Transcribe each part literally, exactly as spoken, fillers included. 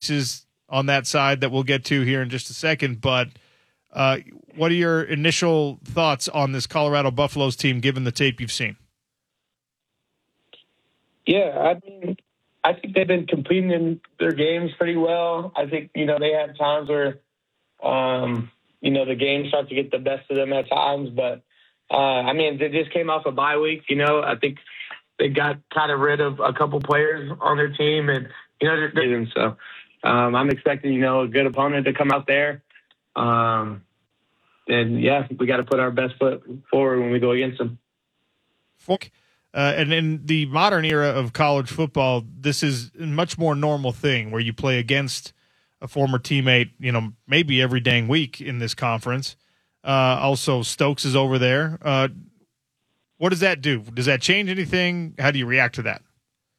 pieces on that side that we'll get to here in just a second. But uh, what are your initial thoughts on this Colorado Buffaloes team, given the tape you've seen? Yeah, I mean, I think they've been completing in their games pretty well. I think, you know, they had times where, um, you know, the games start to get the best of them at times. But, uh, I mean, they just came off a bye week. You know, I think they got kind of rid of a couple players on their team. And, you know, they're, they're, so um, I'm expecting, you know, a good opponent to come out there. Um, and, yeah, we got to put our best foot forward when we go against them. Uh, and in the modern era of college football, this is a much more normal thing where you play against a former teammate, you know, maybe every dang week in this conference. Uh, also, Stokes is over there. Uh, what does that do? Does that change anything? How do you react to that?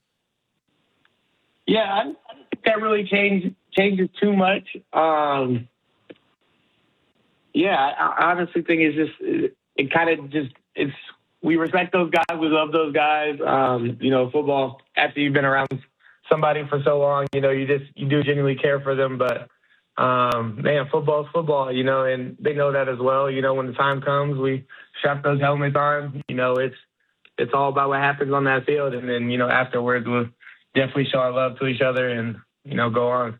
Yeah, I don't think that really change, changes too much. Um, yeah, I, I honestly think it's just, it, it kind of just, it's, we respect those guys. We love those guys. Um, you know, football, after you've been around somebody for so long, you know, you just, you do genuinely care for them. But, um, man, football's football, you know, and they know that as well. You know, when the time comes, we strap those helmets on. You know, it's, it's all about what happens on that field. And then, you know, afterwards, we'll definitely show our love to each other and, you know, go on.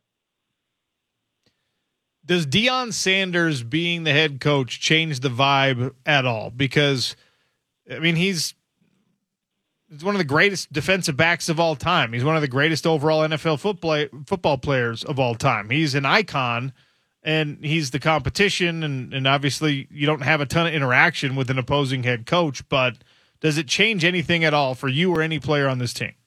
Does Deion Sanders being the head coach change the vibe at all? Because I mean, he's, he's one of the greatest defensive backs of all time. He's one of the greatest overall N F L football football players of all time. He's an icon, and he's the competition, and, and obviously you don't have a ton of interaction with an opposing head coach, but does it change anything at all for you or any player on this team?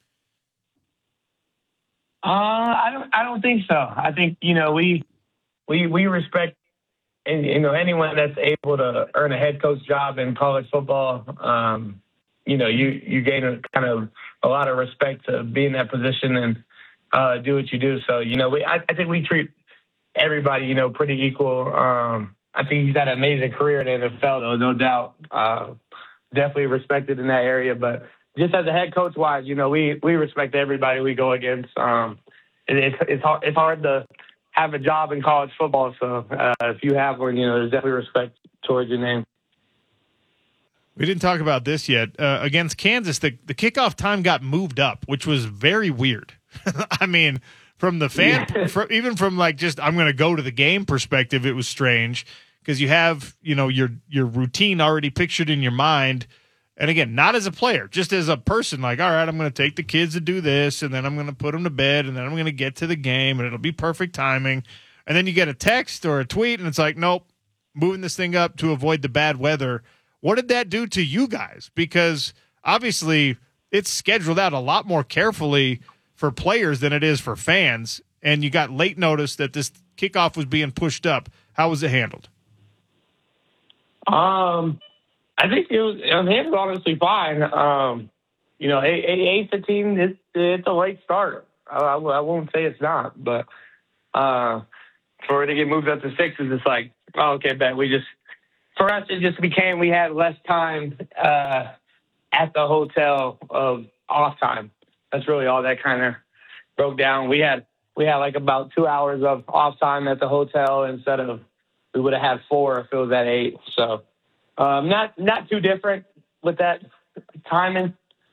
Uh, I don't I don't think so. I think, you know, we we we respect and, you know, anyone that's able to earn a head coach job in college football. Um, you know, you, you gain a kind of a lot of respect to be in that position and uh, do what you do. So, you know, we, I, I think we treat everybody, you know, pretty equal. Um, I think he's had an amazing career in the N F L, though, no doubt. Uh, definitely respected in that area. But just as a head coach wise, you know, we, we respect everybody we go against. Um, it, it's, it's hard, it's hard to have a job in college football. So uh, if you have one, you know, there's definitely respect towards your name. We didn't talk about this yet. Uh, against Kansas, the, the kickoff time got moved up, which was very weird. I mean, from the fan, yeah. from, even from like just I'm going to go to the game perspective, it was strange because you have, you know, your your routine already pictured in your mind. And again, not as a player, just as a person, like, all right, I'm going to take the kids to do this, and then I'm going to put them to bed, and then I'm going to get to the game, and it'll be perfect timing. And then you get a text or a tweet, and it's like, nope, moving this thing up to avoid the bad weather. What did that do to you guys? Because obviously it's scheduled out a lot more carefully for players than it is for fans, and you got late notice that this kickoff was being pushed up. How was it handled? Um. I think it was, it was honestly fine. Um, you know, eight fifteen, it's, it's a late start. I, I, I won't say it's not, but uh, for it to get moved up to six is just like, oh, okay, bet. We just, for us, it just became we had less time uh, at the hotel of off time. That's really all that kind of broke down. We had, we had like about two hours of off time at the hotel instead of, we would have had four if it was at eight. So, Um, not not too different with that timing.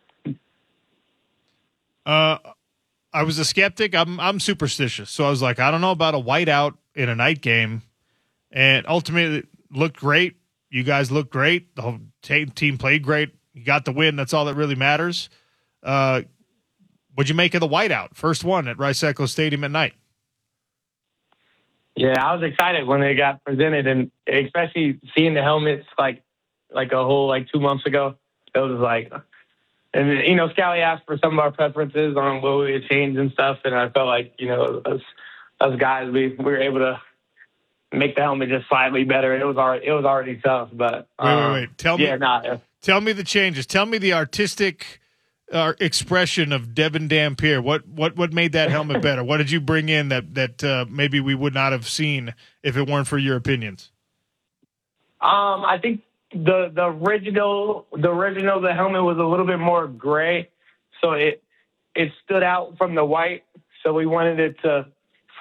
Uh, I was a skeptic. I'm I'm superstitious, so I was like, I don't know about a whiteout in a night game, and ultimately it looked great. You guys looked great. The whole t- team played great. You got the win. That's all that really matters. Uh, what'd you make of the whiteout? First one at Rice Eccles Stadium at night. Yeah, I was excited when they got presented, and especially seeing the helmets like like a whole like two months ago. It was like, and you know, Scally asked for some of our preferences on what we would change and stuff, and I felt like, you know, us, us guys, we, we were able to make the helmet just slightly better. It was already it was already tough, but wait, um, wait, wait. Tell yeah, me, nah, tell me the changes. Tell me the artistic uh, expression of Devin Dampier. What what what made that helmet better? What did you bring in that that uh, maybe we would not have seen if it weren't for your opinions? Um, I think the the original the original the helmet was a little bit more gray, so it it stood out from the white. So we wanted it to